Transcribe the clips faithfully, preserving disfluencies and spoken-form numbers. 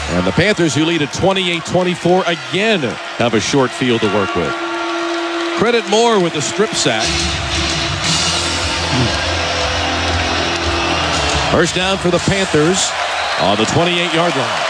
And the Panthers, who lead at twenty-eight twenty-four, again have a short field to work with. Credit Moore with the strip sack. First down for the Panthers on the twenty-eight-yard line.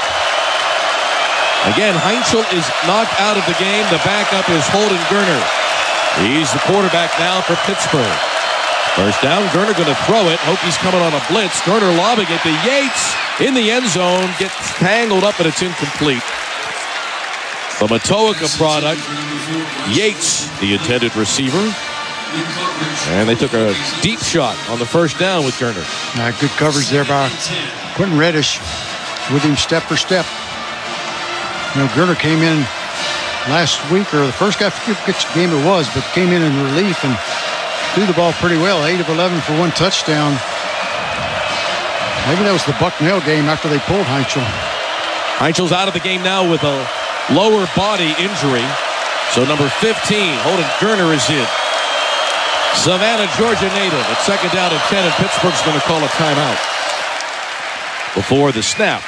Again, Heinzel is knocked out of the game. The backup is Holden Geriner. He's the quarterback now for Pittsburgh. First down, Geriner going to throw it. Hokies coming on a blitz. Geriner lobbing it to Yates in the end zone. Gets tangled up, and it's incomplete. The Matoaka product. Yates, the intended receiver. And they took a deep shot on the first down with Geriner. Uh, good coverage there by Quentin Reddish with him step for step. You know, Geriner came in last week, or the first guy, I forget which game it was, but came in in relief and threw the ball pretty well. eight of eleven for one touchdown. Maybe that was the Bucknell game after they pulled Heinzel. Heinzel's out of the game now with a lower body injury. So number fifteen, Holden Geriner, is in. Savannah, Georgia native at second down and ten, and Pittsburgh's going to call a timeout before the snap.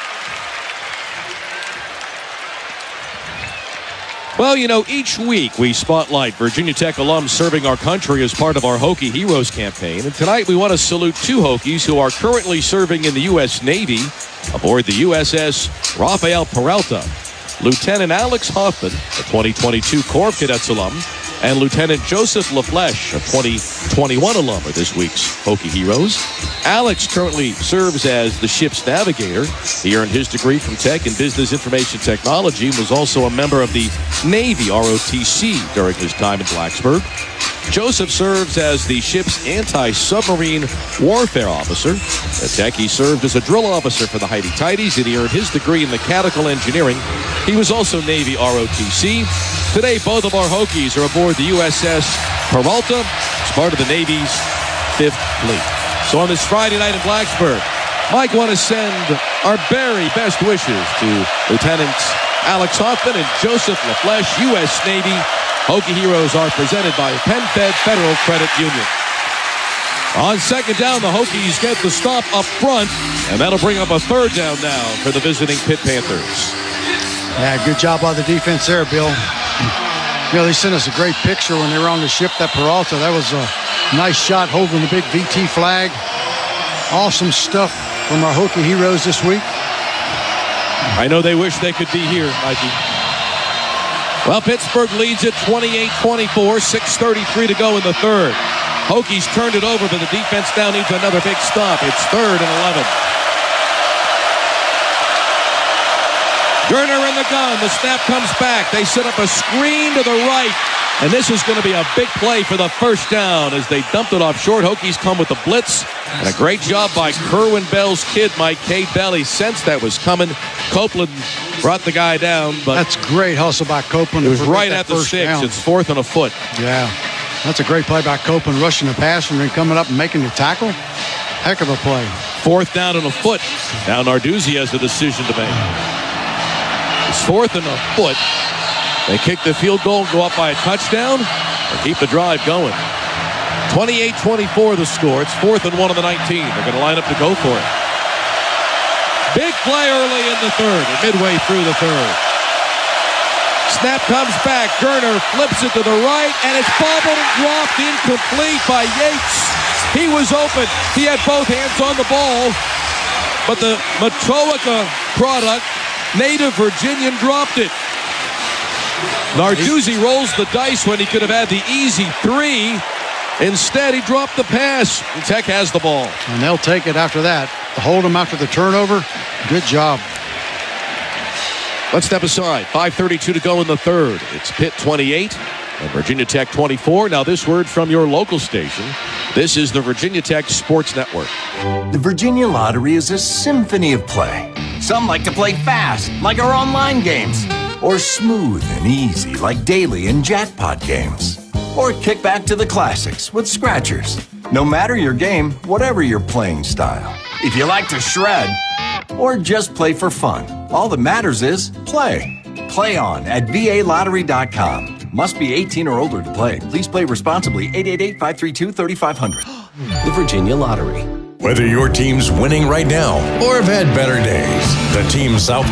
Well, you know, each week we spotlight Virginia Tech alums serving our country as part of our Hokie Heroes campaign. And tonight we want to salute two Hokies who are currently serving in the U S Navy aboard the U S S Rafael Peralta. Lieutenant Alex Hoffman, a twenty twenty-two Corps of Cadets alum, and Lieutenant Joseph LaFleche, a twenty twenty-one alum, are this week's Hokie Heroes. Alex currently serves as the ship's navigator. He earned his degree from Tech in Business Information Technology and was also a member of the Navy R O T C during his time in Blacksburg. Joseph serves as the ship's anti-submarine warfare officer. At Tech, he served as a drill officer for the Heidi-Tidies, and he earned his degree in mechanical engineering. He was also Navy R O T C. Today, both of our Hokies are aboard the U S S Peralta as part of the Navy's Fifth Fleet. So on this Friday night in Blacksburg, Mike want to send our very best wishes to Lieutenants Alex Hoffman and Joseph LaFleche, U S Navy. Hokie Heroes are presented by PenFed Federal Credit Union. On second down, the Hokies get the stop up front, and that'll bring up a third down now for the visiting Pitt Panthers. Yeah, good job by the defense there, Bill. You know, they sent us a great picture when they were on the ship, that Peralta. That was a nice shot holding the big V T flag. Awesome stuff from our Hokie Heroes this week. I know they wish they could be here, Mikey. Well, Pittsburgh leads it twenty-eight twenty-four, six thirty-three to go in the third. Hokies turned it over, but the defense now needs another big stop. It's third and eleven. Geriner in the gun. The snap comes back. They set up a screen to the right. And this is going to be a big play for the first down as they dumped it off short. Hokies come with the blitz. And a great job by Kerwin Bell's kid, Mike Cade Bell. He sensed that was coming. Copeland brought the guy down. But that's great hustle by Copeland. It was right at the six. Down. It's fourth and a foot. Yeah. That's a great play by Copeland, rushing the passer and then coming up and making the tackle. Heck of a play. Fourth down and a foot. Now Narduzzi has a decision to make. It's fourth and a foot. They kick the field goal and go up by a touchdown and keep the drive going. twenty-eight twenty-four the score. It's fourth and one of the nineteen. They're going to line up to go for it. Big play early in the third, midway through the third. Snap comes back. Geriner flips it to the right, and it's bobbled and dropped incomplete by Yates. He was open. He had both hands on the ball, but the Matoaka product, native Virginian, dropped it. Narduzzi rolls the dice when he could have had the easy three. Instead, he dropped the pass. And Tech has the ball. And they'll take it after that. To hold them after the turnover, good job. Let's step aside. five thirty-two to go in the third. It's Pitt twenty-eight and Virginia Tech twenty-four. Now this word from your local station. This is the Virginia Tech Sports Network. The Virginia Lottery is a symphony of play. Some like to play fast, like our online games. Or smooth and easy, like daily and jackpot games. Or kick back to the classics with scratchers. No matter your game, whatever your playing style. If you like to shred, or just play for fun, all that matters is play. Play on at V A lottery dot com. Must be eighteen or older to play. Please play responsibly. eight eight eight, five three two, three five zero zero. The Virginia Lottery. Whether your team's winning right now or have had better days, the Team South